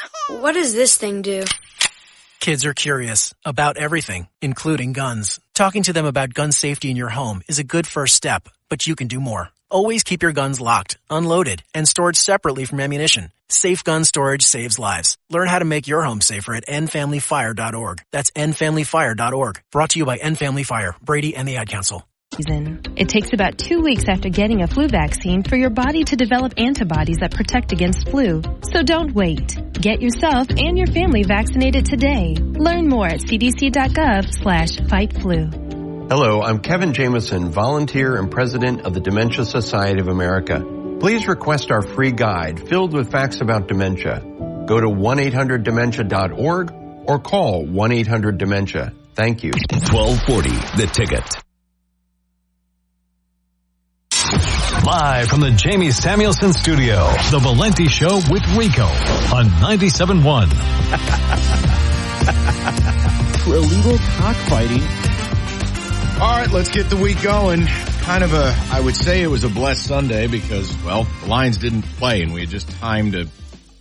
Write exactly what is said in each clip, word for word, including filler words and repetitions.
What does this thing do? Kids are curious about everything, including guns. Talking to them about gun safety in your home is a good first step, but you can do more. Always keep your guns locked, unloaded, and stored separately from ammunition. Safe gun storage saves lives. Learn how to make your home safer at end family fire dot org. That's end family fire dot org. Brought to you by End Family Fire, Brady, and the Ad Council. It takes about two weeks after getting a flu vaccine for your body to develop antibodies that protect against flu. So don't wait. Get yourself and your family vaccinated today. Learn more at cdc.gov slash fight flu. Hello, I'm Kevin Jameson, volunteer and president of the Dementia Society of America. Please request our free guide filled with facts about dementia. Go to one eight hundred dementia dot org or call one eight hundred dementia. Thank you. twelve forty, The Ticket. Live from the Jamie Samuelson studio, The Valenti Show with Rico on ninety-seven point one. Illegal cockfighting. All right, let's get the week going. Kind of a, I would say it was a blessed Sunday because, well, the Lions didn't play and we had just time to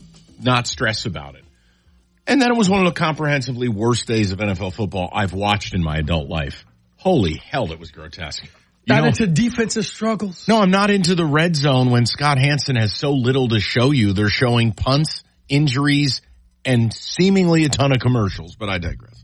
not stress about it. And then it was one of the comprehensively worst days of N F L football I've watched in my adult life. Holy hell, it was grotesque. You Not know, into defensive struggles. No, I'm not into the red zone when Scott Hansen has so little to show you. They're showing punts, injuries, and seemingly a ton of commercials, but I digress.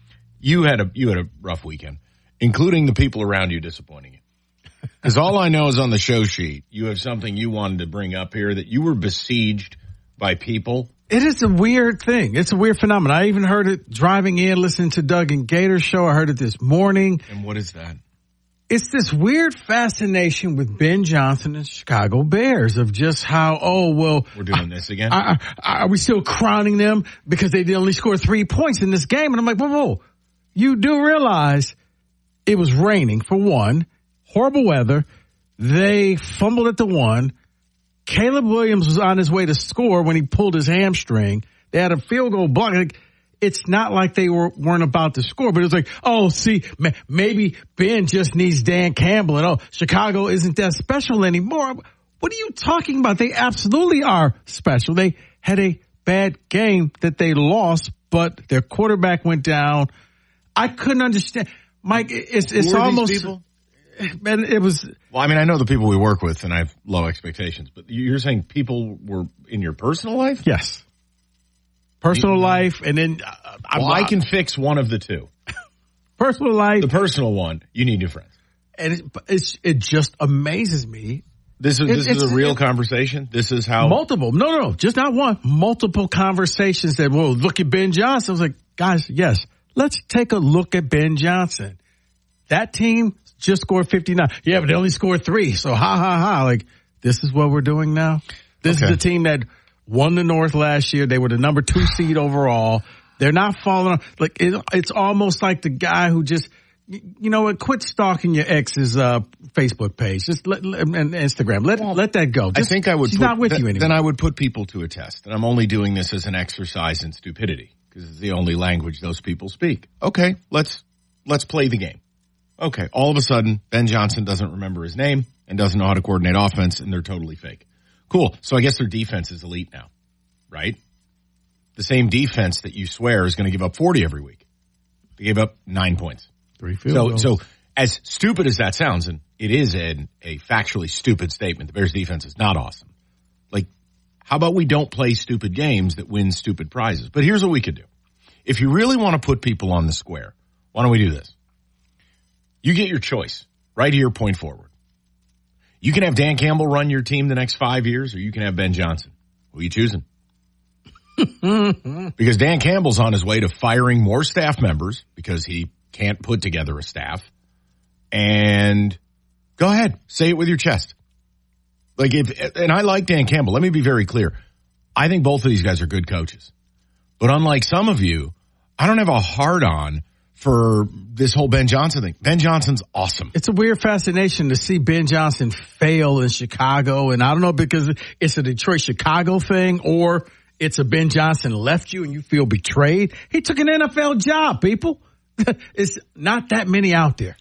You had a you had a rough weekend, including the people around you disappointing you. Because all I know is on the show sheet, you have something you wanted to bring up here that you were besieged by people. It is a weird thing. It's a weird phenomenon. I even heard it driving in, listening to Doug and Gator's show. I heard it this morning. And what is that? It's this weird fascination with Ben Johnson and Chicago Bears of just how, oh, well. We're doing this again? I, I, are we still crowning them because they only scored three points in this game? And I'm like, whoa, whoa. You do realize it was raining, for one. Horrible weather. They fumbled at the one. Caleb Williams was on his way to score when he pulled his hamstring. They had a field goal block. Like, it's not like they were, weren't about to score, but it was like, oh, see, maybe Ben just needs Dan Campbell, and oh, Chicago isn't that special anymore. What are you talking about? They absolutely are special. They had a bad game that they lost, but their quarterback went down. I couldn't understand. Mike, it's, it's Who are almost, these people? Man, it was. Well, I mean, I know the people we work with, and I have low expectations, but you're saying people were in your personal life? Yes. Personal life, and then uh, well, I can fix one of the two. Personal life, the personal one, you need new friends, and it, it's, it just amazes me. This is this is a real conversation. This is how multiple, no, no, no, just not one. Multiple conversations that, well, look at Ben Johnson. I was like, guys, yes, let's take a look at Ben Johnson. That team just scored fifty-nine. Yeah, but they only scored three. So ha ha ha. Like, this is what we're doing now. This okay. is a team that won the North last year. They were the number two seed overall. They're not falling off. Like, it, it's almost like the guy who just, you know what, quit stalking your ex's uh, Facebook page. Just let, let and Instagram. Let well, let that go. Just, I think I would. She's put, not with th- you anymore. Then I would put people to a test. And I'm only doing this as an exercise in stupidity because it's the only language those people speak. Okay, let's let's play the game. Okay, all of a sudden, Ben Johnson doesn't remember his name and doesn't know how to coordinate offense, and they're totally fake. Cool. So I guess their defense is elite now, right? The same defense that you swear is going to give up forty every week. They gave up nine points. Three field so, goals. So as stupid as that sounds, and it is a, a factually stupid statement, the Bears defense is not awesome. Like, how about we don't play stupid games that win stupid prizes? But here's what we could do. If you really want to put people on the square, why don't we do this? You get your choice right here, point forward. You can have Dan Campbell run your team the next five years, or you can have Ben Johnson. Who are you choosing? Because Dan Campbell's on his way to firing more staff members because he can't put together a staff. And go ahead, say it with your chest. Like if, and I like Dan Campbell. Let me be very clear. I think both of these guys are good coaches. But unlike some of you, I don't have a hard on for this whole Ben Johnson thing. Ben Johnson's awesome. It's a weird fascination to see Ben Johnson fail in Chicago. And I don't know because it's a Detroit-Chicago thing or it's a Ben Johnson left you and you feel betrayed. He took an N F L job, people. It's not that many out there.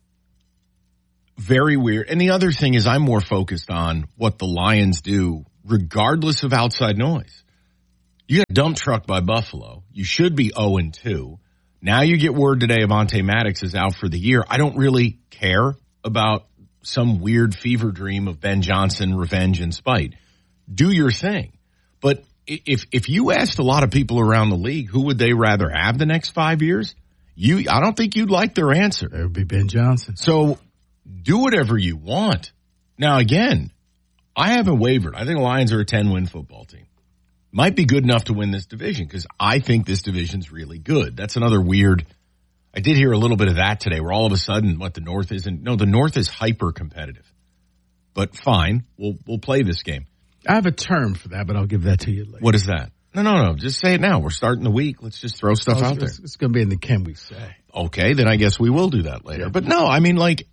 Very weird. And the other thing is I'm more focused on what the Lions do regardless of outside noise. You got dump truck by Buffalo. You should be oh and two. Now you get word today Avonte Maddox is out for the year. I don't really care about some weird fever dream of Ben Johnson, revenge and spite. Do your thing. But if if you asked a lot of people around the league who would they rather have the next five years, you I don't think you'd like their answer. It would be Ben Johnson. So do whatever you want. Now, again, I haven't wavered. I think the Lions are a ten-win football team. Might be good enough to win this division because I think this division's really good. That's another weird. I did hear a little bit of that today where all of a sudden what the North isn't. No, the North is hyper competitive. But fine, we'll we'll play this game. I have a term for that, but I'll give that to you later. What is that? No, no, no. Just say it now. We're starting the week. Let's just throw stuff oh, out it's, there. It's, it's going to be in the Can We Say. Okay, then I guess we will do that later. Yeah. But no, I mean, like,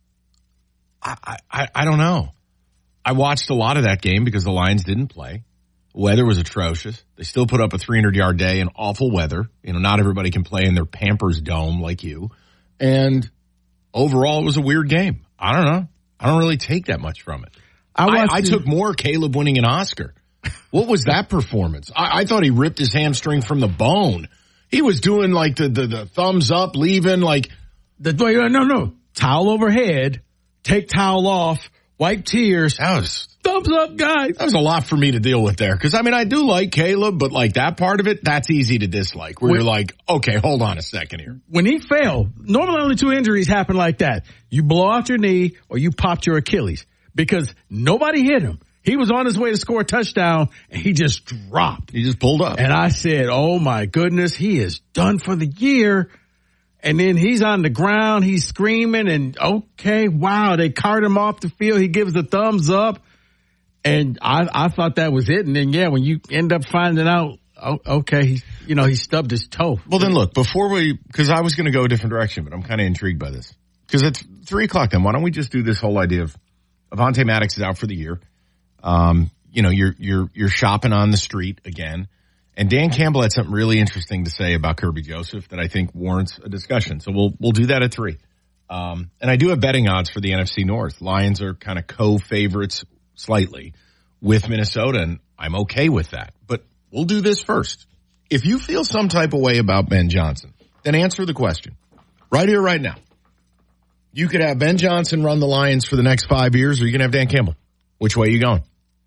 I, I I don't know. I watched a lot of that game because the Lions didn't play. Weather was atrocious. They still put up a three hundred yard day in awful weather. You know, not everybody can play in their Pampers Dome like you. And overall, it was a weird game. I don't know. I don't really take that much from it. I, I, I took more Caleb winning an Oscar. What was that performance? I, I thought he ripped his hamstring from the bone. He was doing like the, the, the thumbs up, leaving like. the No, no. Towel overhead, take towel off, wipe tears. That was. Thumbs up, guys. That was a lot for me to deal with there. Because, I mean, I do like Caleb, but, like, that part of it, that's easy to dislike. Where when, you're like, okay, hold on a second here. When he fell, normally only two injuries happen like that. You blow out your knee or you popped your Achilles. Because nobody hit him. He was on his way to score a touchdown, and he just dropped. He just pulled up. And I said, oh, my goodness, he is done for the year. And then he's on the ground. He's screaming, and, okay, wow, they cart him off the field. He gives a thumbs up. And I, I thought that was it. And then, yeah, when you end up finding out, oh, okay, he, you know, he stubbed his toe. Well, then look, before we, because I was going to go a different direction, but I'm kind of intrigued by this. Because it's three o'clock then. Why don't we just do this whole idea of Avonte Maddox is out for the year. Um, you know, you're, you're, you're shopping on the street again. And Dan Campbell had something really interesting to say about Kirby Joseph that I think warrants a discussion. So we'll, we'll do that at three. Um, and I do have betting odds for the N F C North. Lions are kind of co-favorites slightly with Minnesota, and I'm okay with that. But we'll do this first. If you feel some type of way about Ben Johnson, then answer the question. Right here, right now. You could have Ben Johnson run the Lions for the next five years, or you can have Dan Campbell. Which way are you going?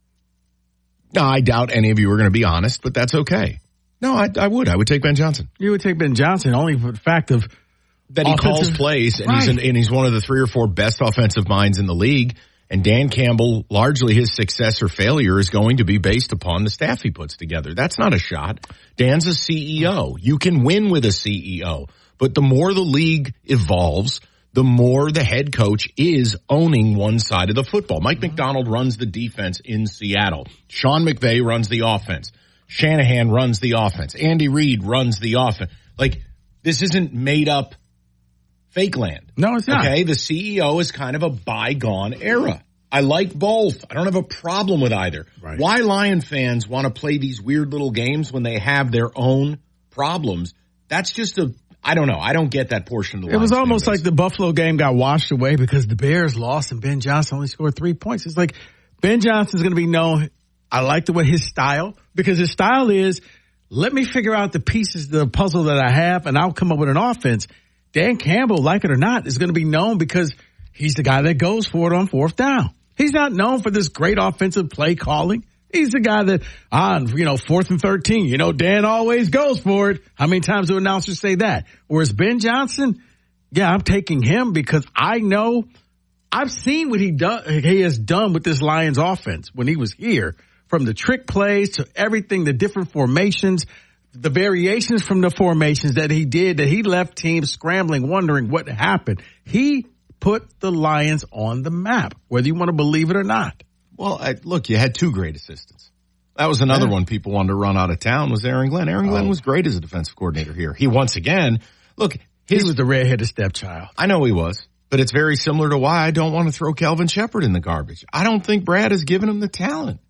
No, I doubt any of you are going to be honest, but that's okay. No, I, I would. I would take Ben Johnson. You would take Ben Johnson only for the fact of that he calls plays, and, right. he's an, and he's one of the three or four best offensive minds in the league. And Dan Campbell, largely his success or failure is going to be based upon the staff he puts together. That's not a shot. Dan's a C E O. You can win with a C E O. But the more the league evolves, the more the head coach is owning one side of the football. Mike McDonald runs the defense in Seattle. Sean McVay runs the offense. Shanahan runs the offense. Andy Reid runs the offense. Like, this isn't made up fake land. No, it's not. Okay, the C E O is kind of a bygone era. I like both. I don't have a problem with either. Right. Why Lion fans want to play these weird little games when they have their own problems, that's just a, I don't know. I don't get that portion of the It was almost like the Buffalo game got washed away because the Bears lost and Ben Johnson only scored three points. It's like Ben Johnson's going to be known. I like the way his style, because his style is, let me figure out the pieces of the puzzle that I have and I'll come up with an offense. Dan Campbell, like it or not, is going to be known because he's the guy that goes for it on fourth down. He's not known for this great offensive play calling. He's the guy that on, you know, fourth and thirteen, you know, Dan always goes for it. How many times do announcers say that? Whereas Ben Johnson, yeah, I'm taking him because I know I've seen what he does, he has done with this Lions offense when he was here, from the trick plays to everything, the different formations, the variations from the formations that he did, that he left teams scrambling, wondering what happened. He put the Lions on the map, whether you want to believe it or not. Well, I, look, you had two great assistants. That was another yeah. one people wanted to run out of town was Aaron Glenn. Aaron Glenn oh. was great as a defensive coordinator here. He once again, look. His, he was the redheaded stepchild. I know he was, but it's very similar to why I don't want to throw Kelvin Shepard in the garbage. I don't think Brad has given him the talent.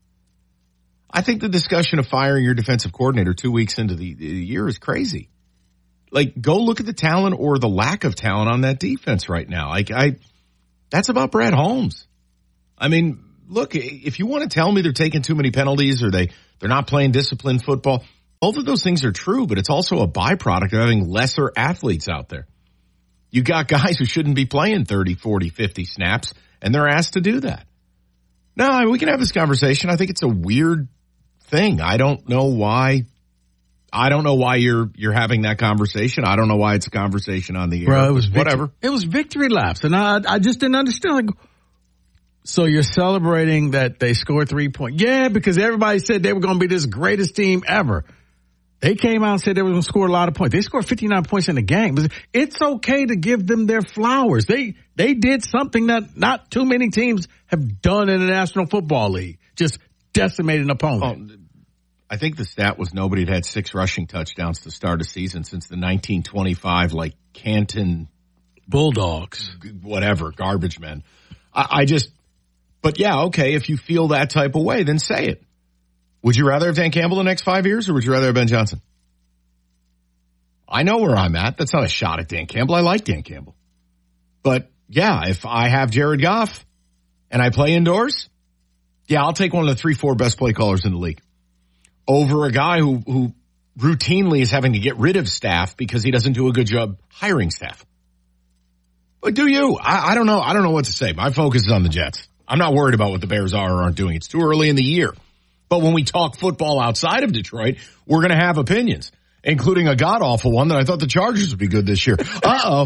I think the discussion of firing your defensive coordinator two weeks into the, the year is crazy. Like, go look at the talent or the lack of talent on that defense right now. Like, I, that's about Brad Holmes. I mean, look, if you want to tell me they're taking too many penalties or they, they're not playing disciplined football, Both of those things are true, but it's also a byproduct of having lesser athletes out there. You got guys who shouldn't be playing thirty, forty, fifty snaps, and they're asked to do that. No, we can have this conversation. I think it's a weird thing. I don't know why. I don't know why you're you're having that conversation. I don't know why it's a conversation on the air. Bro, it was whatever. Victory, it was victory laps, and I I just didn't understand. Like, so you're celebrating that they scored three points? Yeah, because everybody said they were going to be this greatest team ever. They came out and said they were going to score a lot of points. They scored fifty-nine points in the game. It's okay to give them their flowers. They they did something that not too many teams have done in the National Football League. Just decimate an opponent. Oh, I think the stat was nobody had had six rushing touchdowns to start a season since the nineteen twenty-five, like, Canton Bulldogs. Whatever, garbage men. I, I just, but yeah, okay, if you feel that type of way, then say it. Would you rather have Dan Campbell the next five years, or would you rather have Ben Johnson? I know where I'm at. That's not a shot at Dan Campbell. I like Dan Campbell. But, yeah, if I have Jared Goff and I play indoors, yeah, I'll take one of the three, four best play callers in the league over a guy who, who routinely is having to get rid of staff because he doesn't do a good job hiring staff. But do you? I, I don't know. I don't know what to say. My focus is on the Jets. I'm not worried about what the Bears are or aren't doing. It's too early in the year. But when we talk football outside of Detroit, we're going to have opinions, including a god-awful one that I thought the Chargers would be good this year. Uh-oh.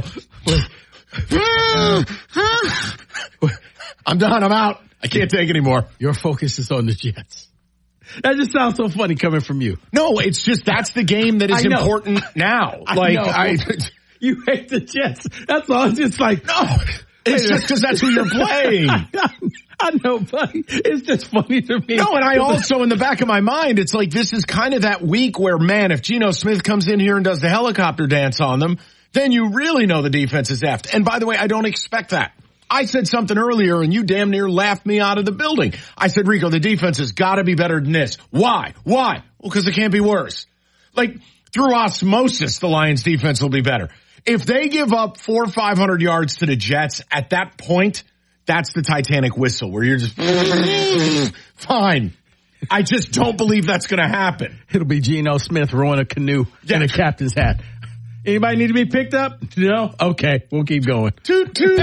I'm done. I'm out. I can't take anymore. Your focus is on the Jets. That just sounds so funny coming from you. No, it's just that's the game that is important now. I like know. I, you hate the Jets. That's all. It's just like, no, it's just because that's who you're playing. I know, buddy. It's just funny to me. No, and I also, in the back of my mind, it's like this is kind of that week where, man, if Geno Smith comes in here and does the helicopter dance on them, then you really know the defense is effed. And by the way, I don't expect that. I said something earlier and you damn near laughed me out of the building. I said, Rico, the defense has got to be better than this. Why? Why? Well, because it can't be worse. Like, through osmosis, the Lions defense will be better. If they give up four or five hundred yards to the Jets at that point, that's the Titanic whistle where you're just, fine. I just don't believe that's going to happen. It'll be Geno Smith rowing a canoe yeah. in a captain's hat. Anybody need to be picked up? No? Okay, we'll keep going. Toot, toot.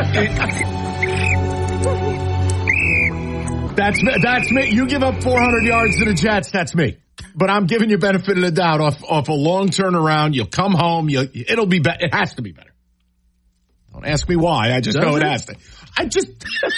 That's me. That's me. You give up four hundred yards to the Jets, that's me. But I'm giving you benefit of the doubt off, off a long turnaround. You'll come home. You'll, it'll be better. It has to be better. Don't ask me why. I just Does know it, it has to. I just...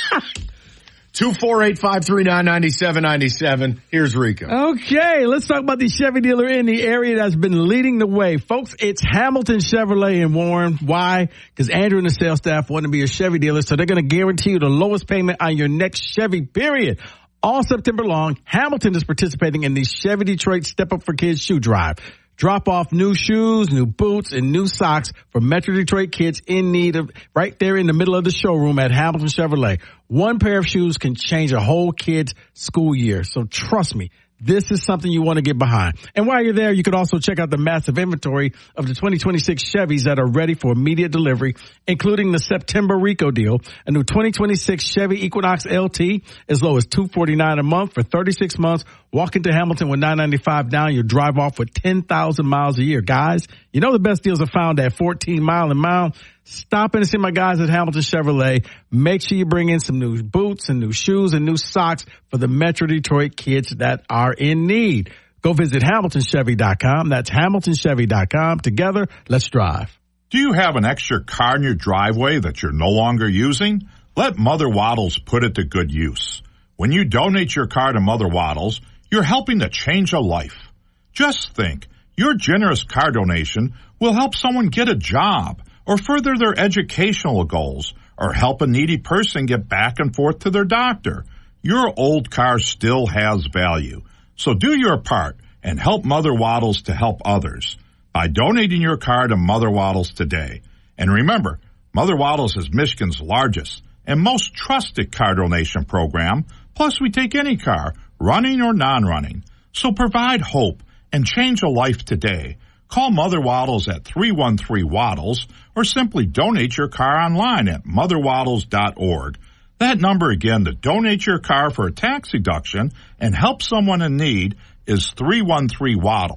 two four eight, five three nine, nine seven nine seven. Here's Rico. Okay, let's talk about the Chevy dealer in the area that's been leading the way. Folks, it's Hamilton Chevrolet in Warren. Why? Because Andrew and the sales staff want to be a Chevy dealer, so they're going to guarantee you the lowest payment on your next Chevy, period. All September long, Hamilton is participating in the Chevy Detroit Step Up for Kids shoe drive. Drop off new shoes, new boots, and new socks for Metro Detroit kids in need of right there in the middle of the showroom at Hamilton Chevrolet. One pair of shoes can change a whole kid's school year. So trust me, this is something you want to get behind. And while you're there, you could also check out the massive inventory of the twenty twenty-six Chevys that are ready for immediate delivery, including the September Rico deal. A new twenty twenty-six Chevy Equinox L T as low as two hundred forty-nine dollars a month for thirty-six months. Walk into Hamilton with nine hundred ninety-five dollars down. You'll drive off with ten thousand miles a year. Guys, you know the best deals are found at fourteen mile and mile. Stop in and see my guys at Hamilton Chevrolet. Make sure you bring in some new boots and new shoes and new socks for the Metro Detroit kids that are in need. Go visit hamilton chevy dot com. That's hamilton chevy dot com. Together, let's drive. Do you have an extra car in your driveway that you're no longer using? Let Mother Waddles put it to good use. When you donate your car to Mother Waddles, you're helping to change a life. Just think, your generous car donation will help someone get a job, or further their educational goals, or help a needy person get back and forth to their doctor. Your old car still has value. So do your part and help Mother Waddles to help others by donating your car to Mother Waddles today. And remember, Mother Waddles is Michigan's largest and most trusted car donation program. Plus, we take any car, running or non-running. So provide hope and change a life today. Call Mother Waddles at three one three Waddles or simply donate your car online at mother waddles dot org. That number again to donate your car for a tax deduction and help someone in need is three one three Waddles.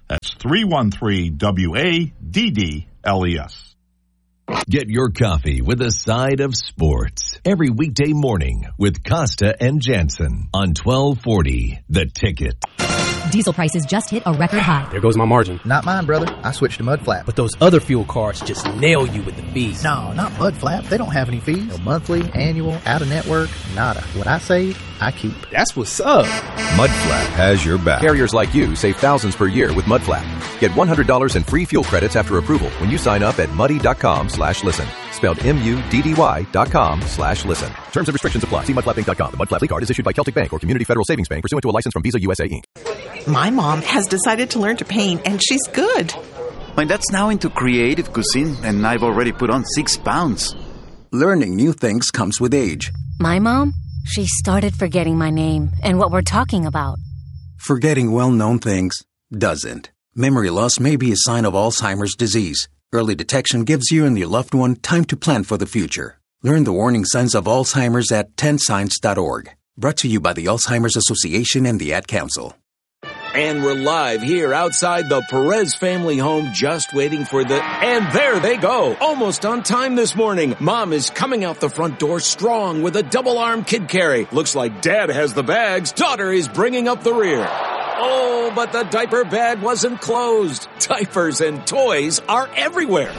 That's three one three W A D D L E S. Get your coffee with a side of sports every weekday morning with Costa and Jansen on twelve forty The Ticket. Diesel prices just hit a record high. There goes my margin. Not mine, brother. I switched to Mudflap. But those other fuel cards just nail you with the fees. No, not Mudflap. They don't have any fees. No monthly, annual, out-of-network, nada. What I save, I keep. That's what's up. Mudflap has your back. Carriers like you save thousands per year with Mudflap. Get one hundred dollars in free fuel credits after approval when you sign up at muddy.com slash listen. Spelled M-U-D-D-Y dot com slash listen. Terms and restrictions apply. See mudflap inc dot com. The Mudflap card is issued by Celtic Bank or Community Federal Savings Bank pursuant to a license from Visa U S A Incorporated. My mom has decided to learn to paint, and she's good. My dad's now into creative cuisine, and I've already put on six pounds. Learning new things comes with age. My mom, she started forgetting my name and what we're talking about. Forgetting well-known things doesn't. Memory loss may be a sign of Alzheimer's disease. Early detection gives you and your loved one time to plan for the future. Learn the warning signs of Alzheimer's at ten signs dot org. Brought to you by the Alzheimer's Association and the Ad Council. And we're live here outside the Perez family home, just waiting for the... And there they go, almost on time this morning. Mom is coming out the front door strong with a double-arm kid carry. Looks like Dad has the bags. Daughter is bringing up the rear. Oh, but the diaper bag wasn't closed. Diapers and toys are everywhere.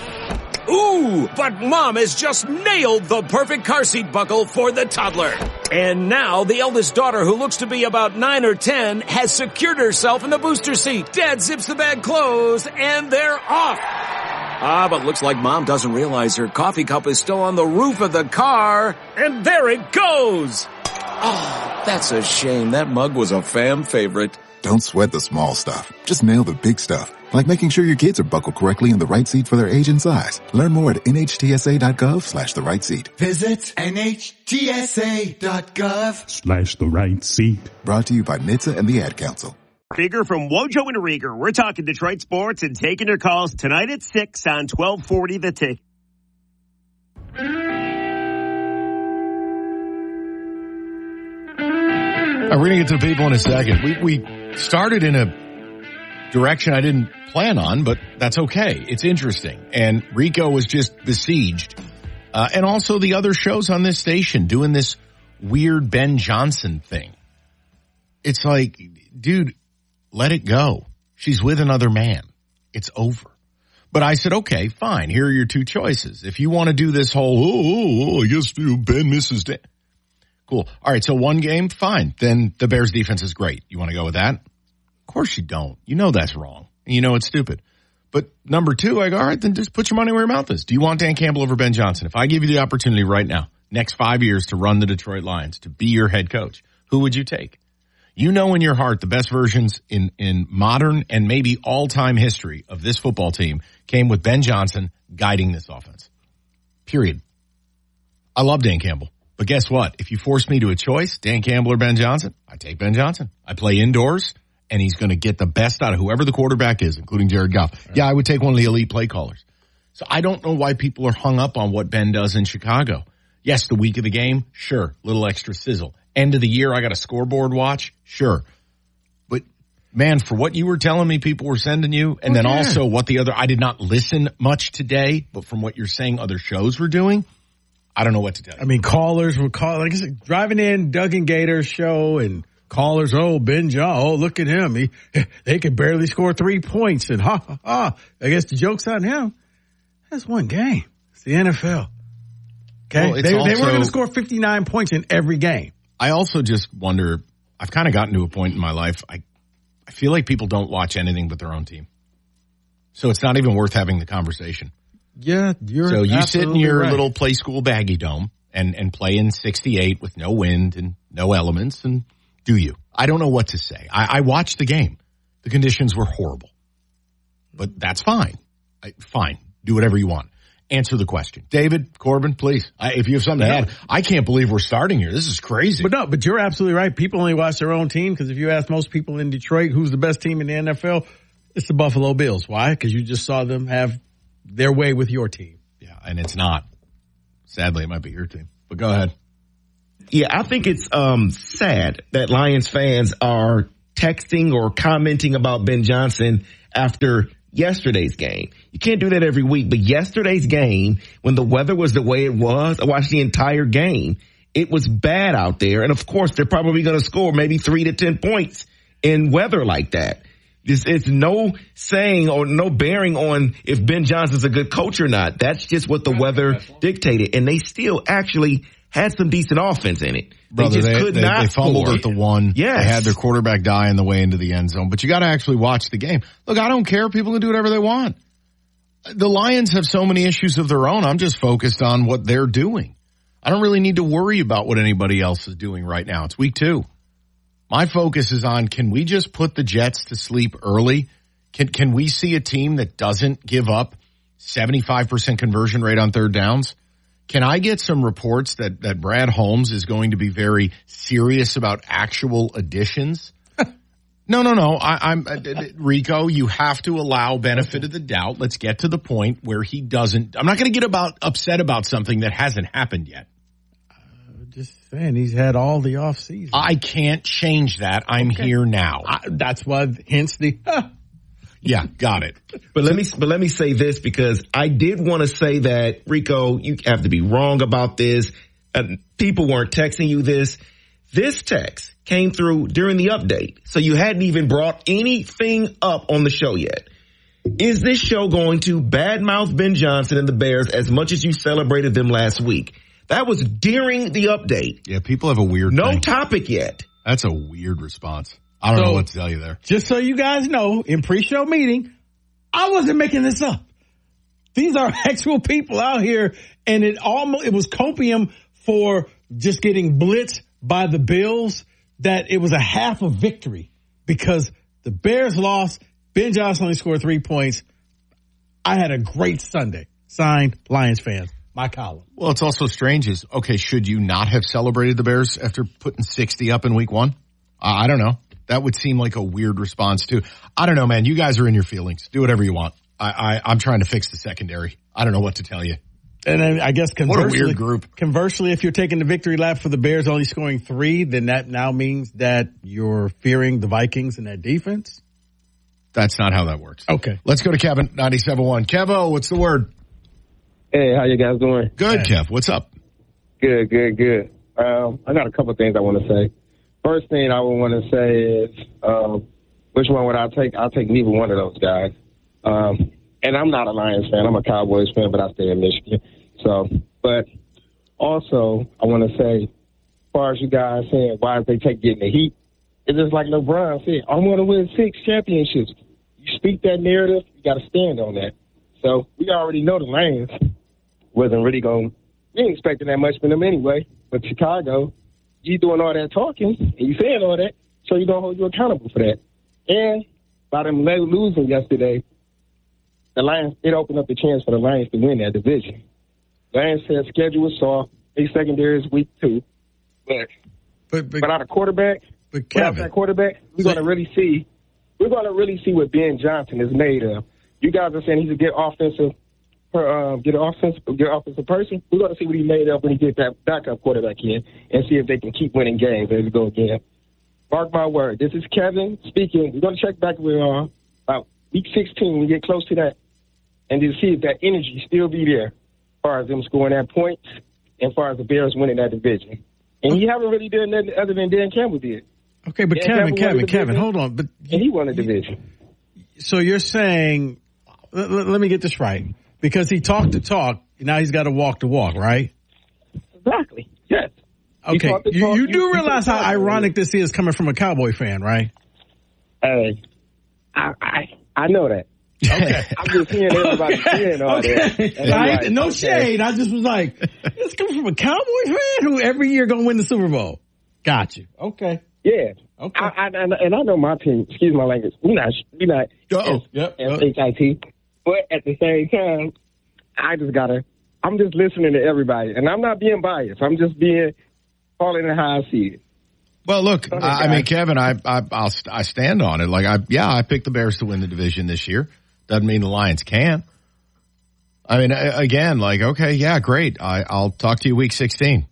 Ooh, but Mom has just nailed the perfect car seat buckle for the toddler. And now the eldest daughter, who looks to be about nine or ten, has secured herself in the booster seat. Dad zips the bag closed, and they're off. Ah, but looks like Mom doesn't realize her coffee cup is still on the roof of the car. And there it goes. Oh, that's a shame. That mug was a fan favorite. Don't sweat the small stuff. Just nail the big stuff. Like making sure your kids are buckled correctly in the right seat for their age and size. Learn more at nhtsa.gov slash the right seat. Visit nhtsa.gov slash the right seat. Brought to you by N H T S A and the Ad Council. Bigger from Wojo and Rieger. We're talking Detroit sports and taking your calls tonight at six on twelve forty The Tick. Right, we're going to get to the people in a second. We, we started in a direction I didn't plan on, but that's okay. It's interesting. And Rico was just besieged. Uh, and also the other shows on this station doing this weird Ben Johnson thing. It's like, dude, let it go. She's with another man. It's over. But I said, okay, fine. Here are your two choices. If you want to do this whole, oh, oh, oh I guess Ben misses Dan. Cool. All right, so one game, fine. Then the Bears defense is great. You want to go with that? Of course you don't. You know that's wrong. And you know it's stupid. But number two, I go, all right, then just put your money where your mouth is. Do you want Dan Campbell over Ben Johnson? If I give you the opportunity right now, next five years to run the Detroit Lions, to be your head coach, who would you take? You know in your heart the best versions in, in modern and maybe all-time history of this football team came with Ben Johnson guiding this offense. Period. I love Dan Campbell. But guess what? If you force me to a choice, Dan Campbell or Ben Johnson, I take Ben Johnson. I play indoors, and he's going to get the best out of whoever the quarterback is, including Jared Goff. Right. Yeah, I would take one of the elite play callers. So I don't know why people are hung up on what Ben does in Chicago. Yes, the week of the game, sure, little extra sizzle. End of the year, I got a scoreboard watch, sure. But, man, for what you were telling me people were sending you, and oh, then yeah. also what the other, I did not listen much today, but from what you're saying other shows were doing, I don't know what to tell you. I mean, callers were calling, like I said, driving in Doug and Gator's show, and callers, oh, Ben John, oh, look at him. He, they could barely score three points, and ha, ha, ha. I guess the joke's on him. That's one game. It's the N F L. Okay? Well, they, also, they were going to score fifty-nine points in every game. I also just wonder, I've kind of gotten to a point in my life, I, I feel like people don't watch anything but their own team. So it's not even worth having the conversation. Yeah, you're So you sit in your right. little play school baggy dome and, and play in sixty-eight with no wind and no elements, and do you? I don't know what to say. I, I watched the game. The conditions were horrible. But that's fine. I, fine. Do whatever you want. Answer the question. David, Corbin, please. I, if you have something to add. I can't believe we're starting here. This is crazy. But no, but you're absolutely right. People only watch their own team because if you ask most people in Detroit who's the best team in the N F L, it's the Buffalo Bills. Why? Because you just saw them have their way with your team. Yeah, and it's not. Sadly, it might be your team. But go ahead. Yeah, I think it's um sad that Lions fans are texting or commenting about Ben Johnson after yesterday's game. You can't do that every week, but yesterday's game, when the weather was the way it was, I watched the entire game. It was bad out there. And of course, they're probably going to score maybe three to ten points in weather like that. It's, it's no saying or no bearing on if Ben Johnson's a good coach or not. That's just what the weather dictated. And they still actually had some decent offense in it. They Brother, just they, could they, not they fumbled score. at the one. Yes. They had their quarterback die on the way into the end zone. But you got to actually watch the game. Look, I don't care. People can do whatever they want. The Lions have so many issues of their own. I'm just focused on what they're doing. I don't really need to worry about what anybody else is doing right now. It's week two. My focus is on, can we just put the Jets to sleep early? Can can we see a team that doesn't give up seventy-five percent conversion rate on third downs? Can I get some reports that, that Brad Holmes is going to be very serious about actual additions? no, no, no. I, I'm uh, Rico, you have to allow benefit of the doubt. Let's get to the point where he doesn't. I'm not going to get about upset about something that hasn't happened yet. Just saying, he's had all the off season. I can't change that. I'm okay. Here now. I, that's why, hence the. Yeah, got it. But let me but let me say this, because I did want to say that, Rico, you have to be wrong about this. Uh, people weren't texting you this. This text came through during the update, so you hadn't even brought anything up on the show yet. Is this show going to badmouth Ben Johnson and the Bears as much as you celebrated them last week? That was during the update. Yeah, people have a weird No thing. topic yet. That's a weird response. I don't so, know what to tell you there. Just so you guys know, in pre-show meeting, I wasn't making this up. These are actual people out here, and it almost it was copium for just getting blitzed by the Bills, that it was a half a victory because the Bears lost. Ben Johnson only scored three points. I had a great Sunday. Signed, Lions fans. My column. Well, it's also strange is, okay, should you not have celebrated the Bears after putting sixty up in week one? Uh, I don't know. That would seem like a weird response too. I don't know, man. You guys are in your feelings. Do whatever you want. I, I, I'm trying to fix the secondary. I don't know what to tell you. And then I guess conversely, what a weird group. Conversely, if you're taking the victory lap for the Bears only scoring three, then that now means that you're fearing the Vikings and that defense? That's not how that works. Okay. Let's go to Kevin, ninety-seven point one. Kevo, what's the word? Hey, how you guys doing? Good, hey. Kev. What's up? Good, good, good. Um, I got a couple of things I want to say. First thing I would want to say is, um, which one would I take? I'll take neither one of those guys. Um, and I'm not a Lions fan. I'm a Cowboys fan, but I stay in Michigan. So, but also I want to say, as far as you guys saying, why did they take getting the heat? It's just like LeBron said, I'm going to win six championships. You speak that narrative, you got to stand on that. So we already know the Lions wasn't really going, we ain't expecting that much from them anyway. But Chicago, you doing all that talking and you saying all that, so you're going to hold you accountable for that. And by them losing yesterday, the Lions, it opened up the chance for the Lions to win that division. Lions said schedule was soft. Their secondary is weak too. But, but, but without a quarterback, but Kevin, without that quarterback, we're going to really see, we're going to really see what Ben Johnson is made of. You guys are saying he's a good offensive, uh, get an offensive, good offensive person. We're going to see what he made of when he gets that backup quarterback in, and see if they can keep winning games. There we go again. Mark my word. This is Kevin speaking. We're going to check back with uh, about week sixteen when we get close to that, and to see if that energy still be there, as far as them scoring that points, and as far as the Bears winning that division. And you haven't really done nothing other than Dan Campbell did. Okay, but Dan Kevin, Campbell Kevin, Kevin, hold on. But and he won the division. So you're saying, let, let me get this right, because he talked the talk, now he's got to walk the walk, right? Exactly. Yes. Okay. You, you do realize how ironic this is coming from a Cowboy fan, right? Hey, I I, I know that. Okay. I'm just hearing everybody saying all okay. that. I, like, no okay. shade. I just was like, it's coming from a Cowboy fan who every year going to win the Super Bowl. Got you. Okay. Yeah. Okay. I, I, and I know my team, excuse my language, we're not, we're not oh, yep, S H I T. But at the same time, I just got to, I'm just listening to everybody. And I'm not being biased. I'm just being, calling it how I see it. Well, look, ahead, I, I mean, Kevin, I, I, I'll, I stand on it. Like, I, yeah, I picked the Bears to win the division this year. Doesn't mean the Lions can. I mean, again, like, okay, yeah, great. I, I'll talk to you week sixteen.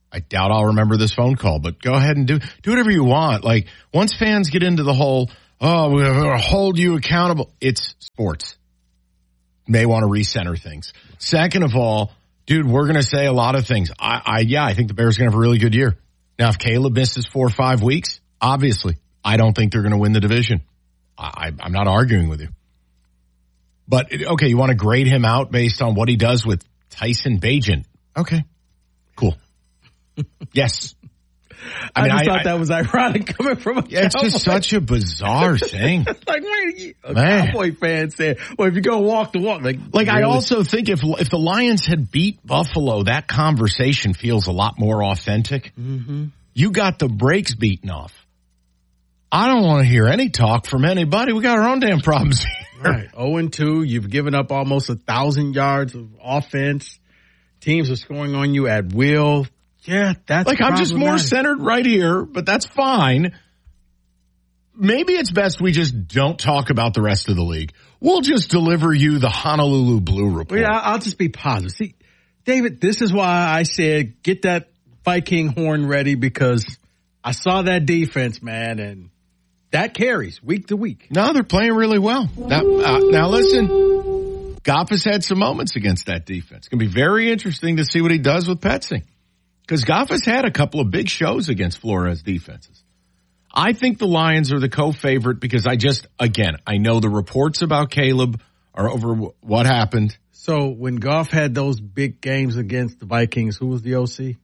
I doubt I'll remember this phone call, but go ahead and do do whatever you want. Like, once fans get into the whole, oh, we're going to hold you accountable, it's sports. May want to recenter things. Second of all, dude, we're going to say a lot of things. I, I yeah, I think the Bears are going to have a really good year. Now, if Caleb misses four or five weeks, obviously, I don't think they're going to win the division. I, I'm not arguing with you. But, okay, you want to grade him out based on what he does with Tyson Bagent. Okay, cool. Yes. I, mean, I just I, thought I, that was ironic coming from a yeah, it's Cowboy. Just such a bizarre thing. Like, wait, a Man. Cowboy fan said, well, if you go walk the walk. Like, like really? I also think if if the Lions had beat Buffalo, that conversation feels a lot more authentic. Mm-hmm. You got the brakes beaten off. I don't want to hear any talk from anybody. We got our own damn problems here. Right. oh and two, you've given up almost a thousand yards of offense. Teams are scoring on you at will. Yeah, that's like I'm just more centered right here, but that's fine. Maybe it's best we just don't talk about the rest of the league. We'll just deliver you the Honolulu Blue report. Well, yeah, I'll just be positive. See, David, this is why I said get that Viking horn ready, because I saw that defense, man, and that carries week to week. No, they're playing really well. Now, uh, now listen, Goff has had some moments against that defense. It's going to be very interesting to see what he does with Petsing. Because Goff has had a couple of big shows against Flores defenses. I think the Lions are the co-favorite because I just, again, I know the reports about Caleb are over what happened. So when Goff had those big games against the Vikings, who was the O C?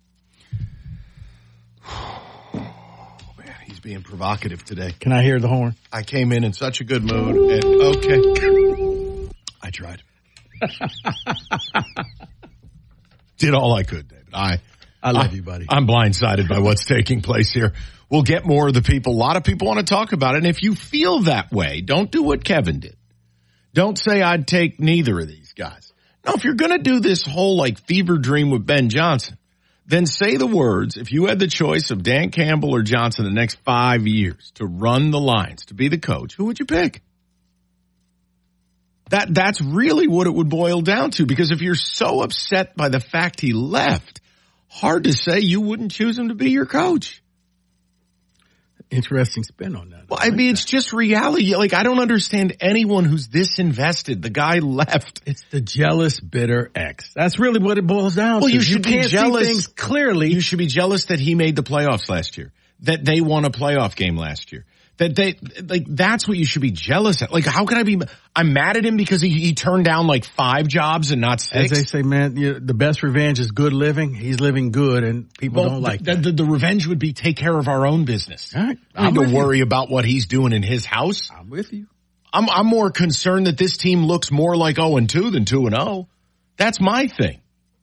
Oh, man, he's being provocative today. Can I hear the horn? I came in in such a good mood. And okay. I tried. Did all I could, David. I, I love I, you, buddy. I'm blindsided by what's taking place here. We'll get more of the people. A lot of people want to talk about it. And if you feel that way, don't do what Kevin did. Don't say I'd take neither of these guys. No, if you're going to do this whole like fever dream with Ben Johnson, then say the words. If you had the choice of Dan Campbell or Johnson the next five years to run the Lions, to be the coach, who would you pick? That that's really what it would boil down to, because if you're so upset by the fact he left, hard to say you wouldn't choose him to be your coach. Interesting spin on that. Well, I, I mean, that. It's just reality. Like, I don't understand anyone who's this invested. The guy left. It's the jealous, bitter ex. That's really what it boils down well, to. You should you be can't jealous. See things clearly. You should be jealous that he made the playoffs last year, that they won a playoff game last year. That they, like, that's what you should be jealous at. Like, how can I be, I'm mad at him because he, he turned down like five jobs and not six. As they say, man, you know, the best revenge is good living. He's living good and people well, don't like the, that. The, the revenge would be take care of our own business. All right. I need to worry you. about what he's doing in his house. I'm with you. I'm, I'm more concerned that this team looks more like oh and two than two and oh. That's my thing.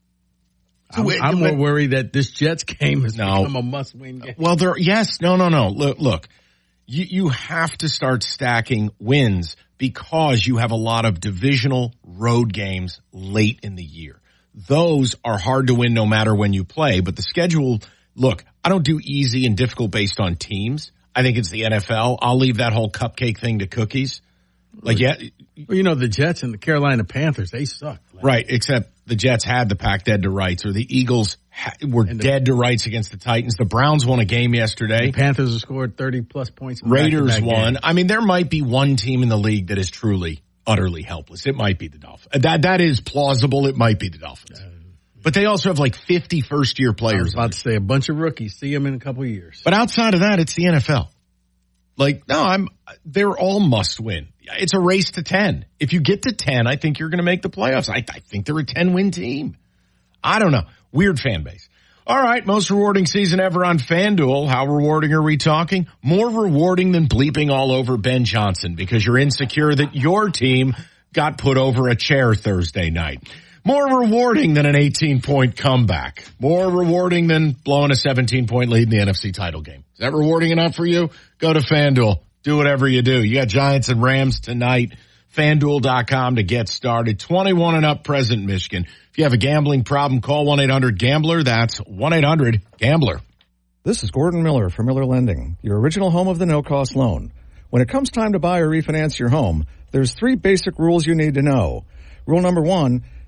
I'm, so, I'm but, more worried that this Jets game has no. become a must-win game. Well, there, yes, no, no, no. Look, look. You, you have to start stacking wins because you have a lot of divisional road games late in the year. Those are hard to win no matter when you play, but the schedule, look, I don't do easy and difficult based on teams. I think it's the N F L. I'll leave that whole cupcake thing to cookies. Like, yeah. Well, you know, the Jets and the Carolina Panthers, they suck. Right, except the Jets had the pack dead to rights, or the Eagles ha- were the, dead to rights against the Titans. The Browns won a game yesterday. The Panthers have scored thirty-plus points. In Raiders won. Game. I mean, there might be one team in the league that is truly, utterly helpless. It might be the Dolphins. That That is plausible. It might be the Dolphins. Uh, but they also have like fifty first-year players. I was about to say a bunch of rookies. See them in a couple of years. But outside of that, it's the N F L. Like, no, I'm. They're all must win. It's a race to ten. If you get to ten, I think you're going to make the playoffs. I, I think they're a ten-win team. I don't know. Weird fan base. All right, most rewarding season ever on FanDuel. How rewarding are we talking? More rewarding than bleeping all over Ben Johnson because you're insecure that your team got put over a chair Thursday night. More rewarding than an eighteen-point comeback. More rewarding than blowing a seventeen-point lead in the N F C title game. Is that rewarding enough for you? Go to FanDuel. Do whatever you do. You got Giants and Rams tonight. FanDuel dot com to get started. twenty-one and up, present Michigan. If you have a gambling problem, call one eight hundred gambler. That's one eight hundred gambler. This is Gordon Miller from Miller Lending, your original home of the no-cost loan. When it comes time to buy or refinance your home, there's three basic rules you need to know. Rule number one,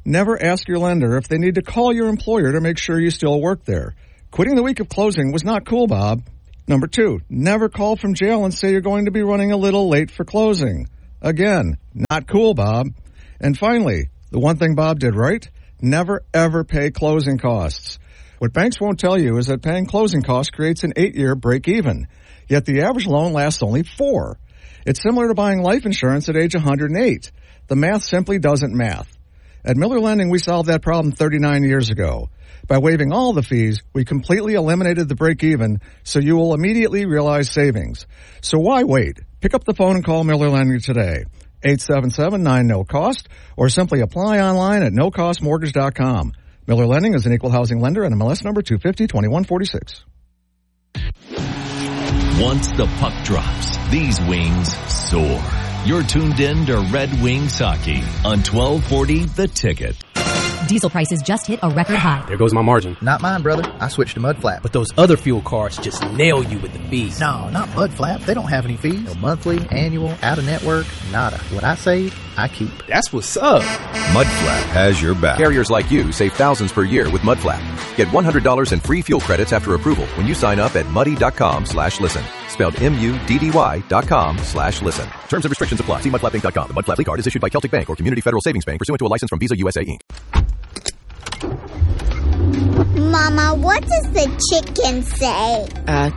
Never ask your lender if they need to call your employer to make sure you still work there. Quitting the week of closing was not cool, Bob. Number two, never call from jail and say you're going to be running a little late for closing. Again, not cool, Bob. And finally, the one thing Bob did right, never ever pay closing costs. What banks won't tell you is that paying closing costs creates an eight-year break-even. Yet the average loan lasts only four. It's similar to buying life insurance at age one hundred eight. The math simply doesn't math. At Miller Lending, we solved that problem thirty-nine years ago. By waiving all the fees, we completely eliminated the break-even, so you will immediately realize savings. So why wait? Pick up the phone and call Miller Lending today. eight seven seven nine no cost, or simply apply online at no cost mortgage dot com. Miller Lending is an equal housing lender and M L S number two fifty twenty-one forty-six. Once the puck drops, these wings soar. You're tuned in to Red Wings Hockey on twelve forty The Ticket. Diesel prices just hit a record high. There goes my margin. Not mine, brother. I switched to Mudflap. But those other fuel cards just nail you with the fees. No, not Mudflap. They don't have any fees. No monthly, annual, out-of-network, nada. What I save, I keep. That's what's up. Mudflap has your back. Carriers like you save thousands per year with Mudflap. Get one hundred dollars in free fuel credits after approval when you sign up at muddy.com slash listen. Spelled M-U-D-D-Y dot com slash listen. Terms and restrictions apply. See mudflap inc dot com. The Mudflap card is issued by Celtic Bank or Community Federal Savings Bank pursuant to a license from Visa U S A Incorporated. Mama, what does the chicken say? Uh,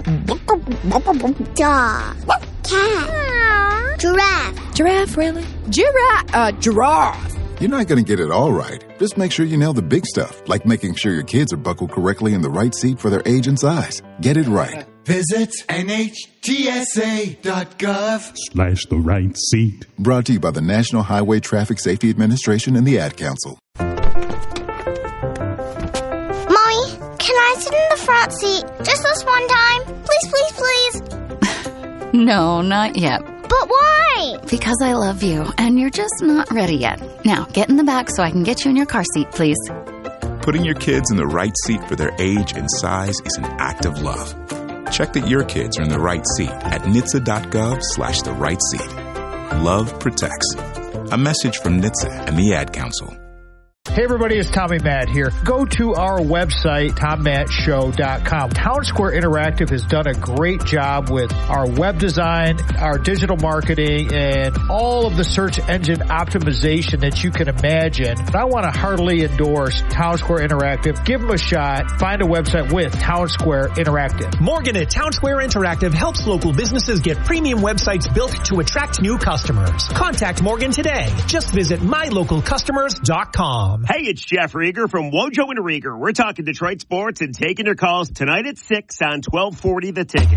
dog. Cat. Giraffe. Giraffe, really? Giraffe. Uh, giraffe. You're not going to get it all right. Just make sure you nail the big stuff, like making sure your kids are buckled correctly in the right seat for their age and size. Get it right. Visit N H T S A dot gov slash the right seat. Brought to you by the National Highway Traffic Safety Administration and the Ad Council. Can I sit in the front seat just this one time? Please, please, please. No, not yet. But why? Because I love you, and you're just not ready yet. Now, get in the back so I can get you in your car seat, please. Putting your kids in the right seat for their age and size is an act of love. Check that your kids are in the right seat at N H T S A dot gov slash the right seat. Love protects. A message from N H T S A and the Ad Council. Hey everybody, it's Tommy Matt here. Go to our website, tom matt show dot com. Town Square Interactive has done a great job with our web design, our digital marketing, and all of the search engine optimization that you can imagine. And I want to heartily endorse Town Square Interactive. Give them a shot. Find a website with Town Square Interactive. Morgan at Town Square Interactive helps local businesses get premium websites built to attract new customers. Contact Morgan today. Just visit my local customers dot com. Hey, it's Jeff Rieger from Wojo and Rieger. We're talking Detroit sports and taking your calls tonight at six on twelve forty The Ticket.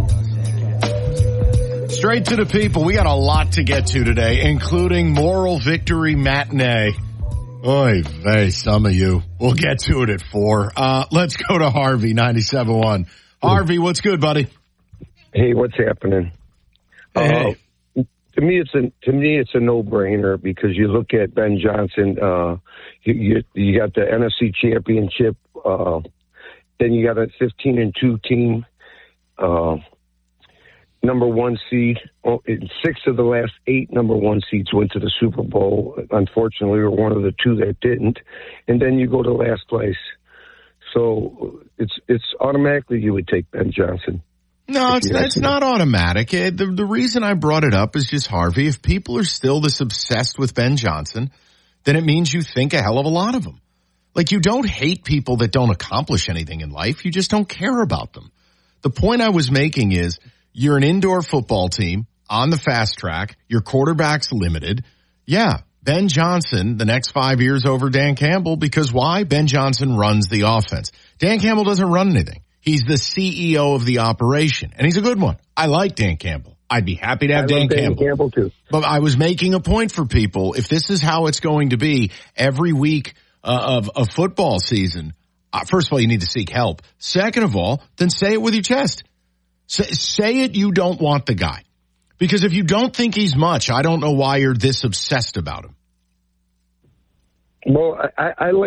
Straight to the people. We got a lot to get to today, including Moral Victory Matinee. Oy vey, some of you. We'll get to it at four. Uh, let's go to Harvey, ninety-seven point one. Harvey, what's good, buddy? Hey, what's happening? Hey. Uh, To me, it's a to me it's a no-brainer because you look at Ben Johnson. Uh, you, you you got the N F C Championship. Uh, then you got a fifteen and two team, uh, number one seed. Oh, six of the last eight number one seeds went to the Super Bowl. Unfortunately, we're one of the two that didn't. And then you go to last place. So it's it's automatically you would take Ben Johnson. No, it's, it's not automatic. It, the, the reason I brought it up is just, Harvey, if people are still this obsessed with Ben Johnson, then it means you think a hell of a lot of them. Like, you don't hate people that don't accomplish anything in life. You just don't care about them. The point I was making is you're an indoor football team on the fast track. Your quarterback's limited. Yeah, Ben Johnson, the next five years over Dan Campbell, because why? Ben Johnson runs the offense. Dan Campbell doesn't run anything. He's the C E O of the operation, and he's a good one. I like Dan Campbell. I'd be happy to have I Dan, love Dan Campbell. Campbell too. But I was making a point for people. If this is how it's going to be every week uh, of a football season, uh, first of all, you need to seek help. Second of all, then say it with your chest. Say, say it you don't want the guy. Because if you don't think he's much, I don't know why you're this obsessed about him. Well, I, I like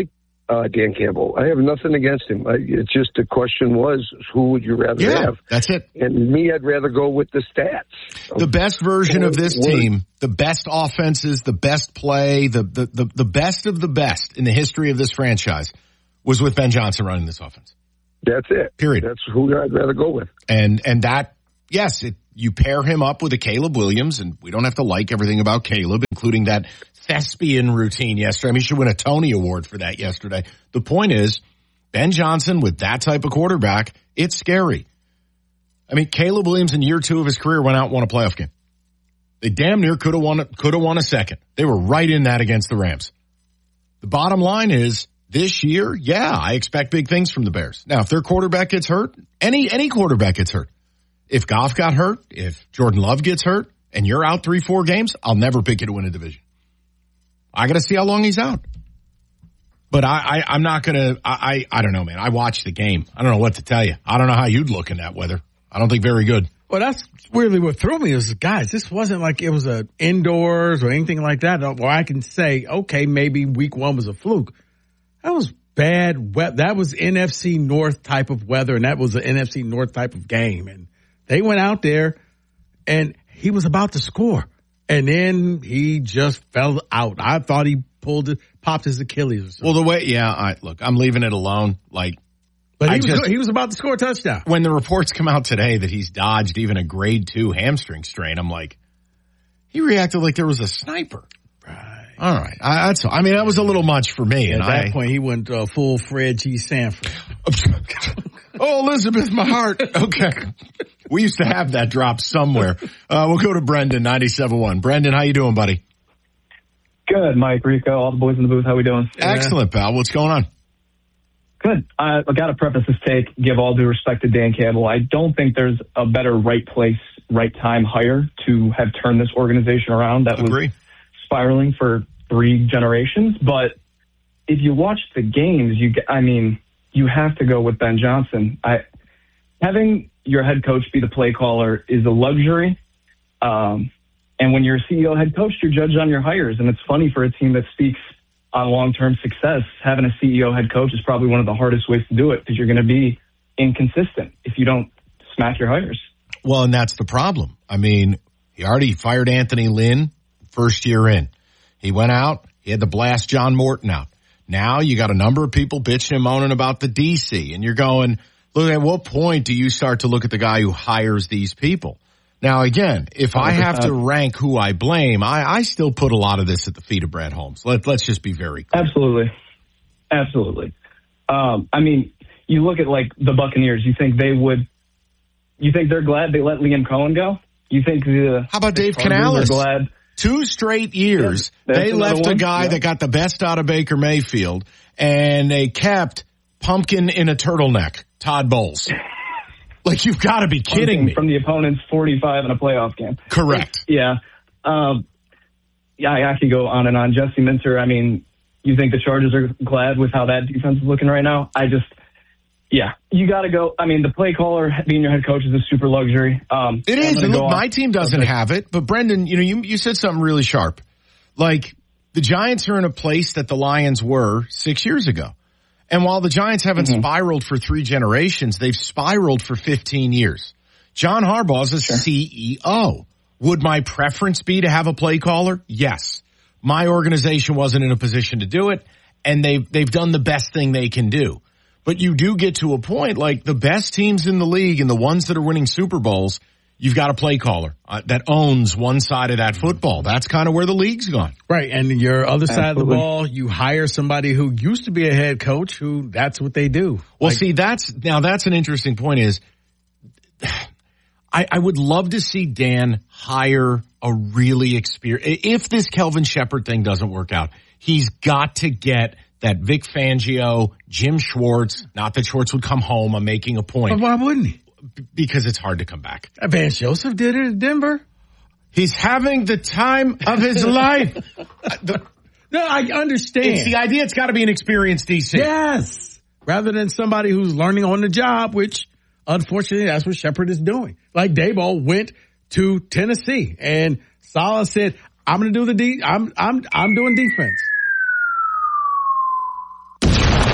uh, Dan Campbell. I have nothing against him. I, it's just the question was, who would you rather yeah, have? That's it. And me, I'd rather go with the stats. The best version of this team, the best offenses, the best play, the, the, the, the best of the best in the history of this franchise was with Ben Johnson running this offense. That's it. Period. That's who I'd rather go with. And and that, yes, it, you pair him up with a Caleb Williams, and we don't have to like everything about Caleb, including that thespian routine yesterday. I mean, he should win a Tony Award for that yesterday. The point is, Ben Johnson with that type of quarterback, it's scary. I mean, Caleb Williams in year two of his career went out and won a playoff game. They damn near could have won, could have won a second. They were right in that against the Rams. The bottom line is, this year, yeah, I expect big things from the Bears. Now, if their quarterback gets hurt, any any quarterback gets hurt. If Goff got hurt, if Jordan Love gets hurt, and you're out three, four games, I'll never pick you to win a division. I got to see how long he's out. But I, I, I'm not going to, I, I don't know, man. I watched the game. I don't know what to tell you. I don't know how you'd look in that weather. I don't think very good. Well, that's weirdly what threw me is, guys, this wasn't like it was a indoors or anything like that where I can say, okay, maybe week one was a fluke. That was bad weather. That was N F C North type of weather, and that was an N F C North type of game. And they went out there, and he was about to score, and then he just fell out. I thought he pulled it, popped his Achilles or something. Well, the way, yeah, I, look, I'm leaving it alone. Like, but he I was just, he was about to score a touchdown. When the reports come out today that he's dodged even a grade two hamstring strain, I'm like, he reacted like there was a sniper. Right. All right. I, that's, I mean, that was a little much for me. At and that I, point, he went uh, full Fred G. Sanford. Oh, Elizabeth, my heart. Okay. We used to have that drop somewhere. Uh, we'll go to Brendan, ninety-seven point one. Brendan, how you doing, buddy? Good, Mike, Rico, all the boys in the booth. How we doing? Excellent, pal. What's going on? Good. I, I got to preface this take, give all due respect to Dan Campbell. I don't think there's a better right place, right time hire to have turned this organization around that Agree. was spiraling for three generations. But if you watch the games, you get, I mean, you have to go with Ben Johnson. I, having your head coach be the play caller is a luxury. Um, and when you're a C E O head coach, you're judged on your hires. And it's funny for a team that speaks on long-term success, having a C E O head coach is probably one of the hardest ways to do it because you're going to be inconsistent if you don't smack your hires. Well, and that's the problem. I mean, he already fired Anthony Lynn first year in. He went out. He had to blast John Morton out. Now you got a number of people bitching and moaning about the D C, and you're going, look, at what point do you start to look at the guy who hires these people? Now, again, if I have to rank who I blame, I, I still put a lot of this at the feet of Brad Holmes. Let, let's just be very clear. Absolutely. Absolutely. Um, I mean, you look at, like, the Buccaneers. You think they would – you think they're glad they let Liam Cohen go? You think the – How about Dave Canales? Glad? Two straight years, yeah, they left a guy yeah. that got the best out of Baker Mayfield, and they kept pumpkin in a turtleneck, Todd Bowles. Like, you've got to be kidding me. From the opponent's forty-five in a playoff game. Correct. Yeah. Um, yeah, I, I can go on and on. Jesse Minter, I mean, you think the Chargers are glad with how that defense is looking right now? I just, yeah, you got to go. I mean, the play caller being your head coach is a super luxury. Um, it is. And look, my team doesn't okay. have it. But, Brendan, you know, you, you said something really sharp. Like, the Giants are in a place that the Lions were six years ago. And while the Giants haven't mm-hmm. spiraled for three generations, they've spiraled for fifteen years. John Harbaugh is a sure. C E O. Would my preference be to have a play caller? Yes. My organization wasn't in a position to do it, and they've, they've done the best thing they can do. But you do get to a point, like the best teams in the league and the ones that are winning Super Bowls, you've got a play caller uh, that owns one side of that football. That's kind of where the league's gone. Right. And your other side Absolutely. Of the ball, you hire somebody who used to be a head coach who that's what they do. Well, like, see, that's now that's an interesting point is I, I would love to see Dan hire a really experienced, if this Kelvin Shepherd thing doesn't work out, he's got to get that Vic Fangio, Jim Schwartz, not that Schwartz would come home, I'm making a point. But why wouldn't he? Because it's hard to come back. Vance Joseph did it at Denver. He's having the time of his life. the, no, I understand. It's the idea it's got to be an experienced D C. Yes. Rather than somebody who's learning on the job, which unfortunately that's what Shepard is doing. Like Daboll went to Tennessee and Saleh said, I'm going to do the de- I'm I'm I'm doing defense.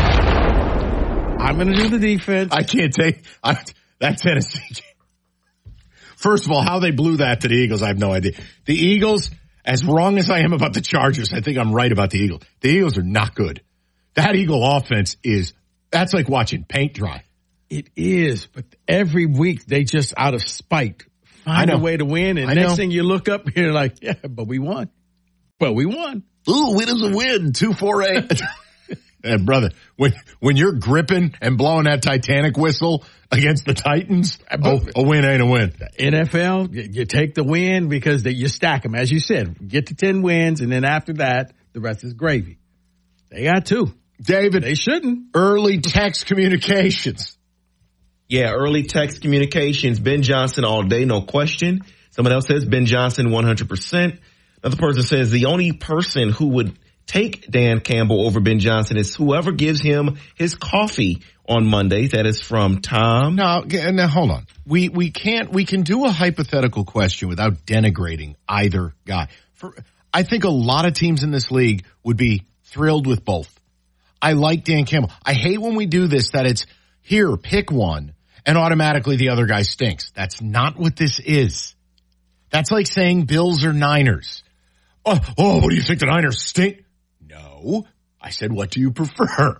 I'm going to do the defense. I can't take I, that Tennessee game. First of all, how they blew that to the Eagles, I have no idea. The Eagles, as wrong as I am about the Chargers, I think I'm right about the Eagles. The Eagles are not good. That Eagle offense is, that's like watching paint dry. It is, but every week they just out of spite find a way to win, and I next know. thing you look up, you're like, yeah, but we won. But we won. Ooh, win is a win. Two, four, eight. And brother, when when you're gripping and blowing that Titanic whistle against the Titans, oh, a win ain't a win. N F L, you, you take the win because they, you stack them. As you said, get to ten wins, and then after that, the rest is gravy. They got two. David, they shouldn't. Early text communications. Yeah, early text communications. Ben Johnson all day, no question. Someone else says Ben Johnson one hundred percent. Another person says the only person who would take Dan Campbell over Ben Johnson is whoever gives him his coffee on Mondays. That is from Tom. No, now hold on. We we can't we can do a hypothetical question without denigrating either guy. For I think a lot of teams in this league would be thrilled with both. I like Dan Campbell. I hate when we do this, that it's here, pick one, and automatically the other guy stinks. That's not what this is. That's like saying Bills or Niners. Oh, oh, what do you think, the Niners stink? No. I said, what do you prefer?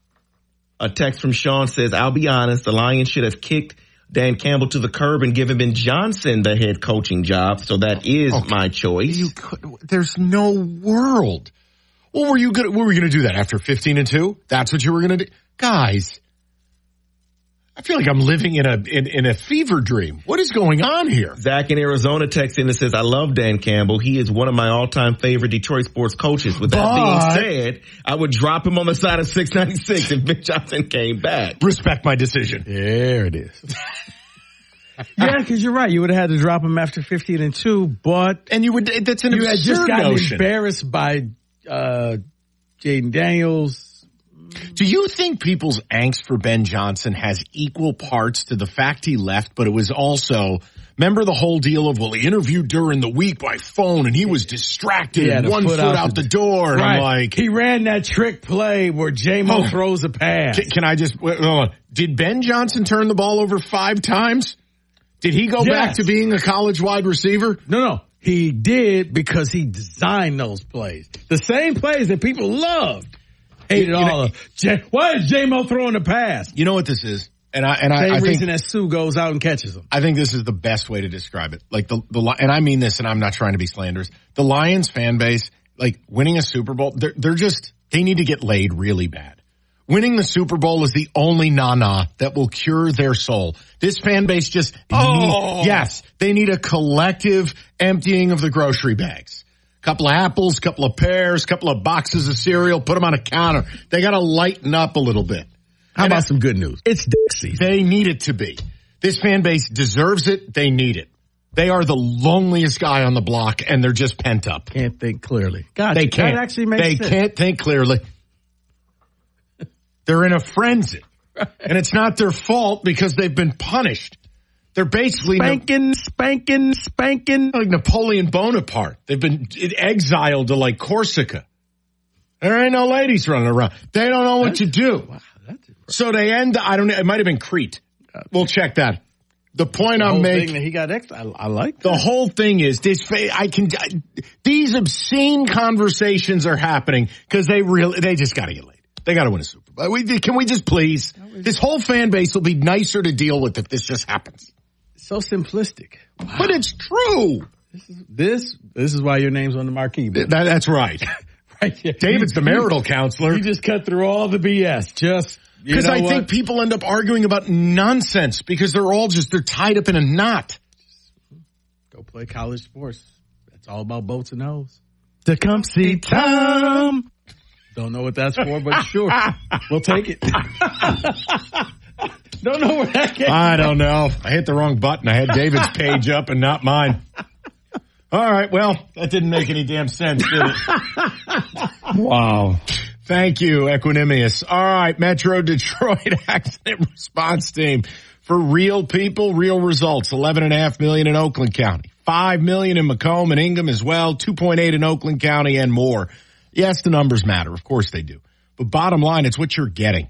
A text from Sean says, I'll be honest, the Lions should have kicked Dan Campbell to the curb and given Ben Johnson the head coaching job. So that is okay. My choice. You could, there's no world. Well, were you gonna, were we going to do that after fifteen and two? That's what you were going to do? Guys, I feel like I'm living in a in, in a fever dream. What is going on here? Zach in Arizona texts in and says, I love Dan Campbell. He is one of my all-time favorite Detroit sports coaches. With that but, being said, I would drop him on the side of six ninety-six if Ben Johnson came back. Respect my decision. There it is. Yeah, because you're right. You would have had to drop him after fifteen and two, but and you would. That's an you absurd had just gotten notion. Embarrassed by uh, Jaden Daniels. Do you think people's angst for Ben Johnson has equal parts to the fact he left, but it was also, remember the whole deal of, well, he interviewed during the week by phone and he was distracted he and one foot, foot out, out the, the door. And right. I'm like, he ran that trick play where J-Mo oh, throws a pass. Can, can I just, wait, hold on. Did Ben Johnson turn the ball over five times? Did he go yes. back to being a college wide receiver? No, no. He did because he designed those plays. The same plays that people loved. Hated you, you all know, of J- Why is J-Mo throwing the pass? You know what this is? And I, and Same I, I reason think, that Sue goes out and catches them. I think this is the best way to describe it. Like the, the, and I mean this and I'm not trying to be slanderous. The Lions fan base, like winning a Super Bowl, they're, they're just, they need to get laid really bad. Winning the Super Bowl is the only na-na that will cure their soul. This fan base just, oh. need, yes, they need a collective emptying of the grocery bags. Couple of apples, couple of pears, couple of boxes of cereal, put them on a counter. They got to lighten up a little bit. How and about some good news? It's Dixie. They need it to be. This fan base deserves it. They need it. They are the loneliest guy on the block, and they're just pent up. Can't think clearly. Gotcha. They can't. That actually makes they sense. can't think clearly. They're in a frenzy. And it's not their fault because they've been punished. They're basically spanking, spanking, spanking. Like Napoleon Bonaparte. They've been exiled to like Corsica. There ain't no ladies running around. They don't know what that's, to do. Wow, that's so they end, I don't know, it might have been Crete. We'll check that. The point the I'm whole making. Thing that he got extra. I, I like that. The that. whole thing is this. I can. I, these obscene conversations are happening because they really. They just got to get laid. They got to win a Super Bowl. We, can we just please? This whole fan base will be nicer to deal with if this just happens. So simplistic. Wow. But it's true. This is, this, this is why your name's on the marquee. That, that's right. Right here. David's the marital counselor. You just cut through all the B S. Just, because I what? think people end up arguing about nonsense because they're all just, they're tied up in a knot. Go play college sports. That's all about boats and hoes. Tecumseh Tom. Don't know what that's for, but sure. We'll take it. Don't know where that came I don't know. I hit the wrong button. I had David's page up and not mine. All right. Well, that didn't make any damn sense, did it? Wow. Thank you, Equanimous. All right. Metro Detroit Accident Response Team. For real people, real results. eleven and a half million in Oakland County. five million in Macomb and Ingham as well. two point eight in Oakland County and more. Yes, the numbers matter. Of course they do. But bottom line, it's what you're getting.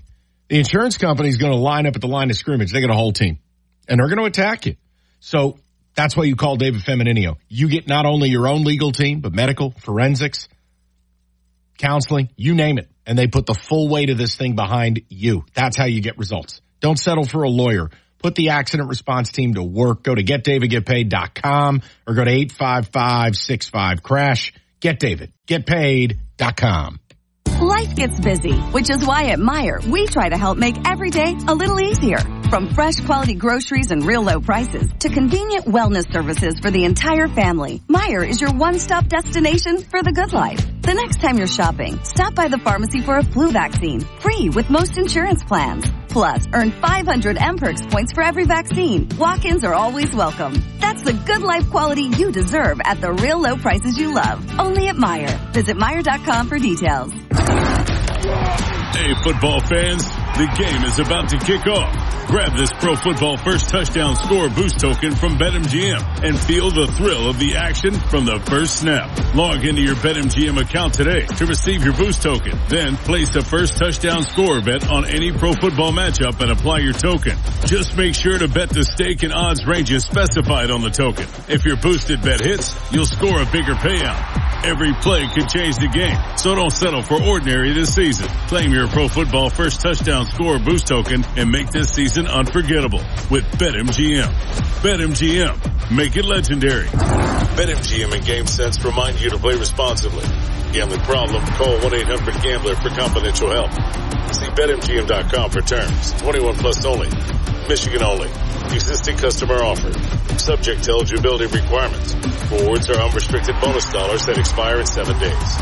The insurance company is going to line up at the line of scrimmage. They got a whole team, and they're going to attack you. So that's why you call David Femininio. You get not only your own legal team, but medical, forensics, counseling, you name it. And they put the full weight of this thing behind you. That's how you get results. Don't settle for a lawyer. Put the accident response team to work. Go to get david get paid dot com or go to eight five five, six five, crash. Get David Get Paid dot com. Life gets busy, which is why at Meijer, we try to help make every day a little easier. From fresh quality groceries and real low prices to convenient wellness services for the entire family, Meijer is your one-stop destination for the good life. The next time you're shopping, stop by the pharmacy for a flu vaccine, free with most insurance plans. Plus, earn five hundred M Perks points for every vaccine. Walk-ins are always welcome. That's the good life quality you deserve at the real low prices you love. Only at Meijer. Visit Meijer dot com for details. Hey, football fans, the game is about to kick off. Grab this Pro Football First Touchdown Score boost token from BetMGM and feel the thrill of the action from the first snap. Log into your BetMGM account today to receive your boost token. Then place a first touchdown score bet on any pro football matchup and apply your token. Just make sure to bet the stake and odds ranges specified on the token. If your boosted bet hits, you'll score a bigger payout. Every play could change the game, so don't settle for ordinary this season. Claim your Pro Football First Touchdown Score boost token and make this season unforgettable with BetMGM. BetMGM. Make it legendary. BetMGM and GameSense remind you to play responsibly. Gambling problem? Call one eight hundred gambler for confidential help. See Bet M G M dot com for terms. twenty-one plus only. Michigan only. Existing customer offer. Subject to eligibility requirements. Rewards are unrestricted bonus dollars that expire in seven days.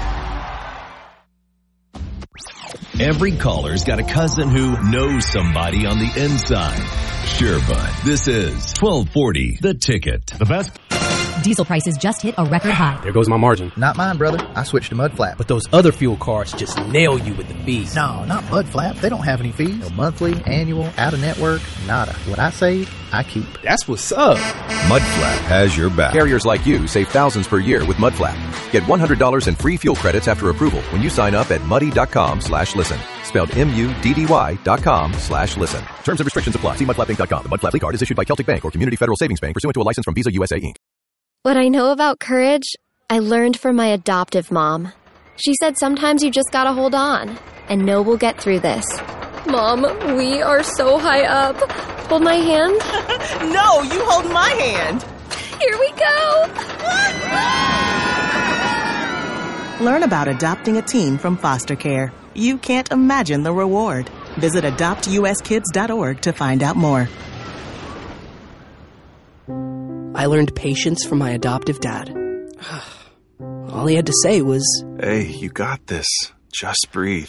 Every caller's got a cousin who knows somebody on the inside. Sure, bud. This is twelve forty The Ticket. The best. Diesel prices just hit a record high. There goes my margin. Not mine, brother. I switched to Mudflap. But those other fuel cards just nail you with the fees. No, not Mudflap. They don't have any fees. No monthly, annual, out-of-network, nada. What I save, I keep. That's what's up. Mudflap has your back. Carriers like you save thousands per year with Mudflap. Get one hundred dollars in free fuel credits after approval when you sign up at muddy.com slash listen. Spelled M-U-D-D-Y dot com slash listen. Terms and restrictions apply. See mudflap inc dot com. The Mudflap card is issued by Celtic Bank or Community Federal Savings Bank pursuant to a license from Visa U S A Incorporated. What I know about courage, I learned from my adoptive mom. She said sometimes you just gotta hold on and know we'll get through this. Mom, we are so high up. Hold my hand. No, you hold my hand. Here we go. Learn about adopting a teen from foster care. You can't imagine the reward. Visit adopt U S kids dot org to find out more. I learned patience from my adoptive dad. All he had to say was, "Hey, you got this. Just breathe."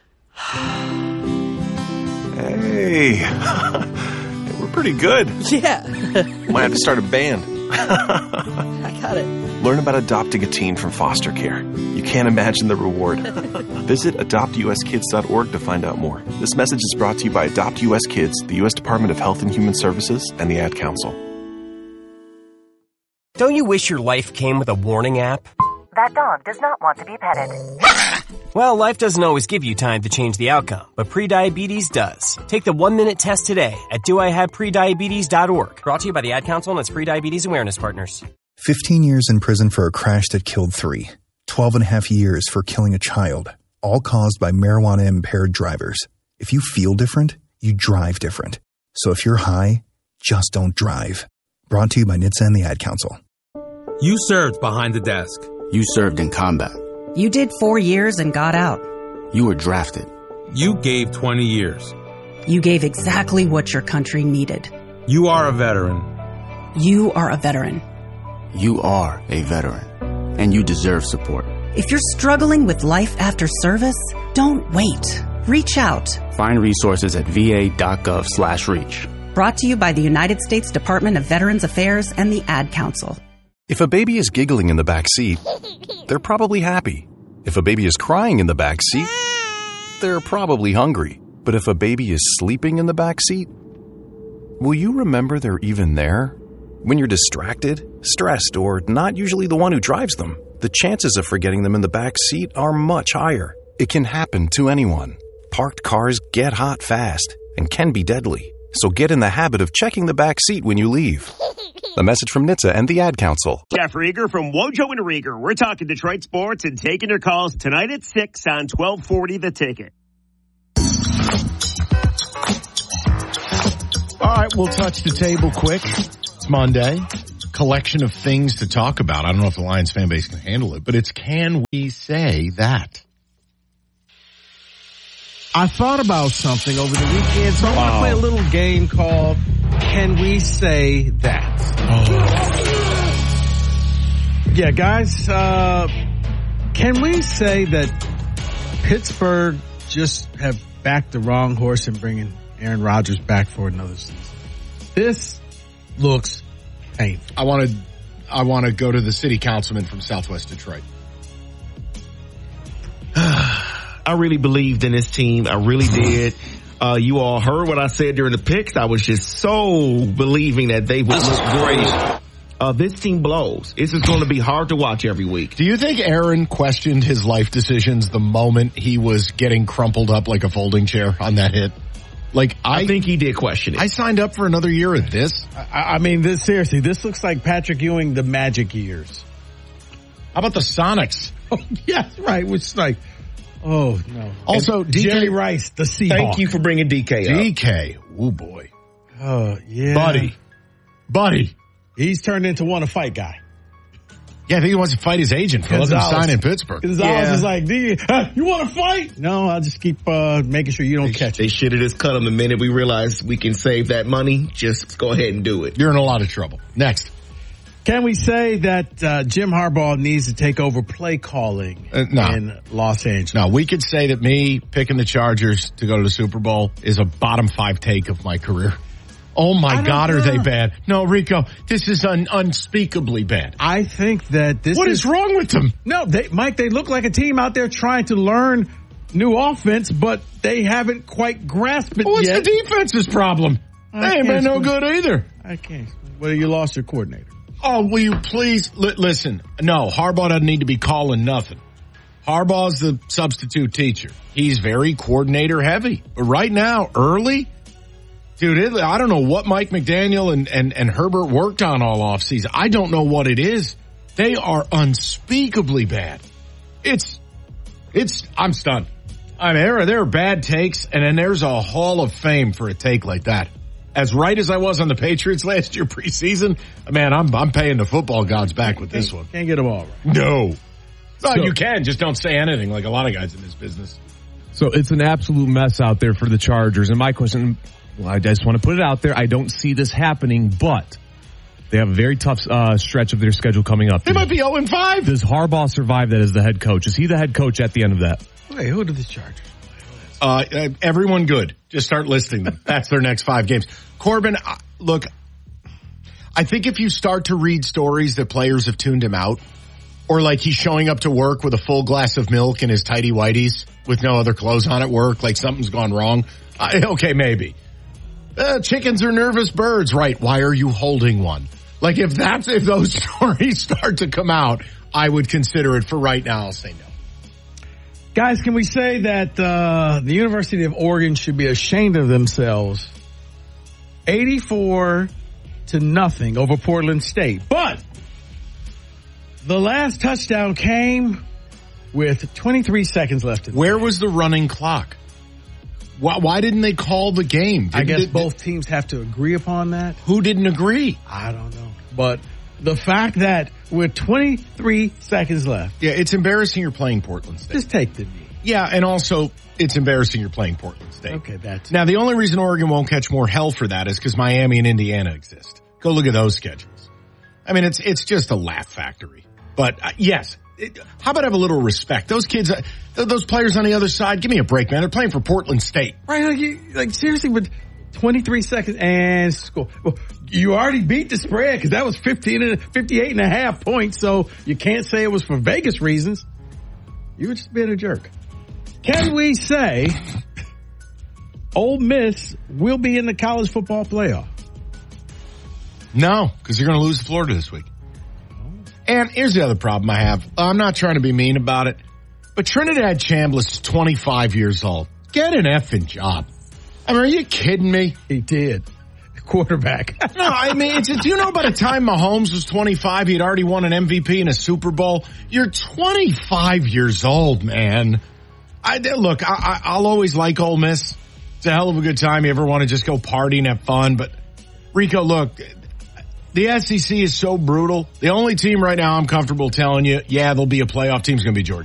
Hey, we're pretty good. Yeah. Might have to start a band. I got it. Learn about adopting a teen from foster care. You can't imagine the reward. Visit adopt U S kids dot org to find out more. This message is brought to you by Adopt U S Kids, the U S Department of Health and Human Services, and the Ad Council. Don't you wish your life came with a warning app? That dog does not want to be petted. Well, life doesn't always give you time to change the outcome, but prediabetes does. Take the one-minute test today at do I have prediabetes dot org. Brought to you by the Ad Council and its Prediabetes Awareness Partners. fifteen years in prison for a crash that killed three. twelve and a half years for killing a child, all caused by marijuana-impaired drivers. If you feel different, you drive different. So if you're high, just don't drive. Brought to you by N H T S A and the Ad Council. You served behind the desk. You served in combat. You did four years and got out. You were drafted. You gave twenty years. You gave exactly what your country needed. You are a veteran. You are a veteran. You are a veteran. And you deserve support. If you're struggling with life after service, don't wait. Reach out. Find resources at va.gov slash reach. Brought to you by the United States Department of Veterans Affairs and the Ad Council. If a baby is giggling in the back seat, they're probably happy. If a baby is crying in the back seat, they're probably hungry. But if a baby is sleeping in the back seat, will you remember they're even there? When you're distracted, stressed, or not usually the one who drives them, the chances of forgetting them in the back seat are much higher. It can happen to anyone. Parked cars get hot fast and can be deadly. So get in the habit of checking the back seat when you leave. A message from N H T S A and the Ad Council. Jeff Rieger from Wojo and Rieger. We're talking Detroit sports and taking your calls tonight at six on twelve forty The Ticket. All right, we'll touch the table quick. It's Monday. Collection of things to talk about. I don't know if the Lions fan base can handle it, but it's can we say that? I thought about something over the weekend, so I want to play a little game called Can We Say That? Oh. Yeah, guys, uh, can we say that Pittsburgh just have backed the wrong horse in bringing Aaron Rodgers back for another season? This looks painful. I want to, I want to go to the city councilman from Southwest Detroit. I really believed in this team. I really did. Uh, you all heard what I said during the picks. I was just so believing that they would look great. Uh, this team blows. This is going to be hard to watch every week. Do you think Aaron questioned his life decisions the moment he was getting crumpled up like a folding chair on that hit? Like I, I think he did question it. I signed up for another year of this. I, I mean, this seriously, this looks like Patrick Ewing, the Magic years. How about the Sonics? Oh, yeah, right. Which is like, oh no. Also, and D K Jerry Rice, the Seahawk. Thank you for bringing D K up. D K, oh boy. Oh yeah, buddy, buddy. He's turned into one a fight guy. Yeah, I think he wants to fight his agent for letting him sign in Pittsburgh. Gonzalez yeah. is like, do you, uh, you want to fight? No, I'll just keep uh, making sure you don't they, catch they it. They should have just cut him the minute we realized we can save that money. Just go ahead and do it. You're in a lot of trouble. Next. Can we say that uh, Jim Harbaugh needs to take over play calling uh, no. in Los Angeles? No, we could say that me picking the Chargers to go to the Super Bowl is a bottom five take of my career. Oh my God, know. Are they bad? No, Rico, this is un- unspeakably bad. I think that this What is, is wrong with them? No, they, Mike, they look like a team out there trying to learn new offense, but they haven't quite grasped it well, what's yet. What's the defense's problem? I they ain't been no good either. I can't. Well, you lost your coordinator. Oh, will you please li- listen? No, Harbaugh doesn't need to be calling nothing. Harbaugh's the substitute teacher. He's very coordinator heavy. But right now, early, dude, it, I don't know what Mike McDaniel and, and, and Herbert worked on all offseason. I don't know what it is. They are unspeakably bad. It's, it's, I'm stunned. I mean, there are, there are bad takes, and then there's a Hall of Fame for a take like that. As right as I was on the Patriots last year preseason, man, I'm I'm paying the football gods back with this one. Can't get them all right. No. So, oh, you can. Just don't say anything like a lot of guys in this business. So it's an absolute mess out there for the Chargers. And my question, well, I just want to put it out there. I don't see this happening, but they have a very tough uh, stretch of their schedule coming up. They might be oh and five. Does Harbaugh survive that as the head coach? Is he the head coach at the end of that? Wait, who did the Chargers? Uh, uh, everyone good. Just start listing them. That's their next five games. Corbin, uh, look, I think if you start to read stories that players have tuned him out, or like he's showing up to work with a full glass of milk and his tighty whities with no other clothes on at work, like something's gone wrong. Uh, okay, maybe. Uh, chickens are nervous birds, right? Why are you holding one? Like if that's, if those stories start to come out, I would consider it. For right now, I'll say no. Guys, can we say that uh, the University of Oregon should be ashamed of themselves? eighty-four to nothing over Portland State. But the last touchdown came with twenty-three seconds left. Where was the running clock? Why, why didn't they call the game? Didn't I guess it, both teams have to agree upon that. Who didn't agree? I don't know. But the fact that with twenty-three seconds left. Yeah, it's embarrassing you're playing Portland State. Just take the knee. Yeah, and also it's embarrassing you're playing Portland State. Okay, that's... Now, the only reason Oregon won't catch more hell for that is because Miami and Indiana exist. Go look at those schedules. I mean, it's it's just a laugh factory. But, uh, yes, it, how about have a little respect? Those kids, uh, those players on the other side, give me a break, man. They're playing for Portland State. Right, like, you, like seriously, with twenty-three seconds and score. Well, you already beat the spread because that was fifteen and fifty-eight and a half points, so you can't say it was for Vegas reasons. You were just being a jerk. Can we say Ole Miss will be in the college football playoff? No, because you're going to lose to Florida this week. And here's the other problem I have. I'm not trying to be mean about it, but Trinidad Chambliss is twenty-five years old. Get an effing job. I mean, are you kidding me? He did. Quarterback. No, I mean, it's, do you know by the time Mahomes was twenty-five, he had already won an M V P and a Super Bowl? You're twenty-five years old, man. I Look, I, I, I'll always like Ole Miss. It's a hell of a good time. You ever want to just go party and have fun? But, Rico, look, the S E C is so brutal. The only team right now I'm comfortable telling you, yeah, there'll be a playoff team is going to be Georgia.